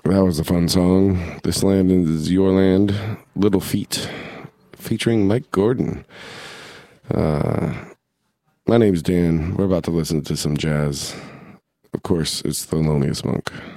That was a fun song. This Land is Your Land. Little Feat, featuring Mike Gordon. My name's Dan. We're about to listen to some jazz. Of course, it's Thelonious Monk.